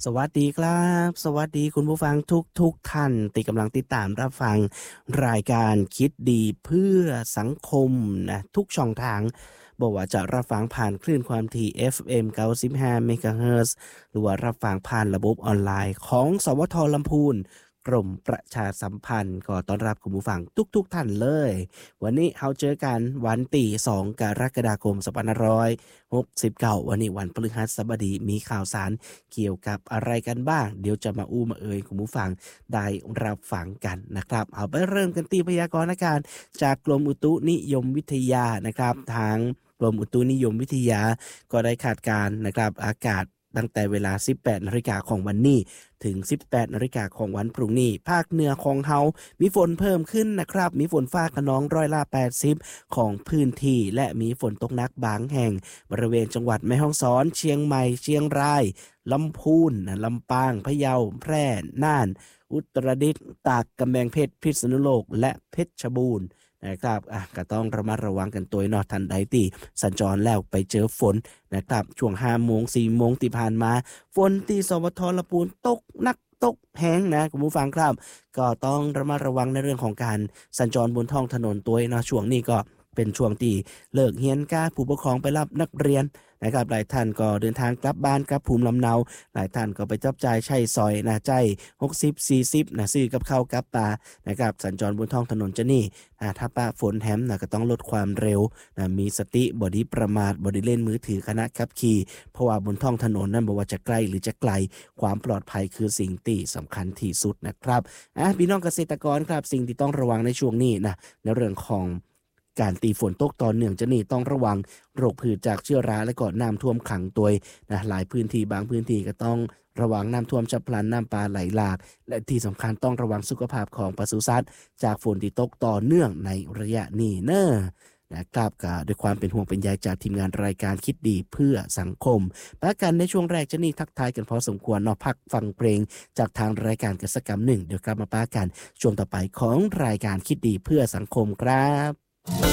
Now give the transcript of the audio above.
สวัสดีครับสวัสดีคุณผู้ฟังทุกท่านที่กำลังติดตามรับฟังรายการคิดดีเพื่อสังคมนะทุกช่องทางบอกว่าจะรับฟังผ่านคลื่นความถี่ FM 95 MHz หรือว่ารับฟังผ่านระบบออนไลน์ของสวทลำพูนกรมประชาสัมพันธ์ก็ต้อนรับคุณผู้ฟังทุกท่านเลยวันนี้เราเจอกันวันที่2กรกฎาคม2569วันนี้วันพฤหัสบดีมีข่าวสารเกี่ยวกับอะไรกันบ้างเดี๋ยวจะมามาเอ่ยคุณผู้ฟังได้รับฟังกันนะครับเอาไปเริ่มกันที่พยากรณ์อากาศจากกรมอุตุนิยมวิทยานะครับทางกรมอุตุนิยมวิทยาก็ได้คาดการณ์นะครับอากาศตั้งแต่เวลา 18 นาฬิกาของวันนี้ถึง 18 นาฬิกาของวันพรุ่งนี้ภาคเหนือของเฮามีฝนเพิ่มขึ้นนะครับมีฝนฟ้าคะนองร้อยละ80ของพื้นที่และมีฝนตกหนักบางแห่งบริเวณจังหวัดแม่ฮ่องสอนเชียงใหม่เชียงรายลำพูนลำปางพะเยาแพร่น่านอุตรดิตถ์ตากกำแพงเพชรพิษณุโลกและเพชรบูรณ์นะครับก็ต้องระมัดระวังกันตัวนอทันใดที่สัญจรแล้วไปเจอฝนนะครับช่วง 5 โมง 4 โมงที่ผ่านมาฝนที่สวทลำพูนตกหนักตกแห้งนะคุณผู้ฟังครับก็ต้องระมัดระวังในเรื่องของการสัญจรบนท้องถนนตัวนะช่วงนี้ก็เป็นช่วงที่เลิกเรียนก้าผู้ปกครองไปรับนักเรียนนะครับหลายท่านก็เดินทางกลับบ้านกลับภูมิลำเนาหลายท่านก็ไปจับจ่ายใช้สอยนะใจ60-40นะซื้อกับข้าวกับปลานะครับสัญจรบนท้องถนนจะนี่ถ้าป้าฝนแฮมนะก็ต้องลดความเร็วนะมีสติบ่ได้ประมาทบ่ได้เล่นมือถือขณะขับขี่เพราะว่าบนท้องถนนนั้นบ่ว่าจะใกล้หรือจะไกลความปลอดภัยคือสิ่งที่สำคัญที่สุดนะครับพี่น้องเกษตรกรครับสิ่งที่ต้องระวังในช่วงนี้นะในเรื่องของการตีฝนตกต่อเนื่องจะนี่ต้องระวังโรคพืชจากเชื้อราและก็น้ำท่วมขังตัวนะหลายพื้นที่บางพื้นที่ก็ต้องระวังน้ำท่วมฉับพลันน้ำป่าไหลหลากและที่สำคัญต้องระวังสุขภาพของปศุสัตว์จากฝนที่ตกต่อเนื่องในระยะนี้นะครับก็ด้วยความเป็นห่วงเป็นใยจากทีมงานรายการคิดดีเพื่อสังคมประกันในช่วงแรกจะนี่ทักทายกันพอสมควรเนาะพักฟังเพลงจากทางรายการกสิกรรม1เดี๋ยวกลับมาป้ากันช่วงต่อไปของรายการคิดดีเพื่อสังคมครับ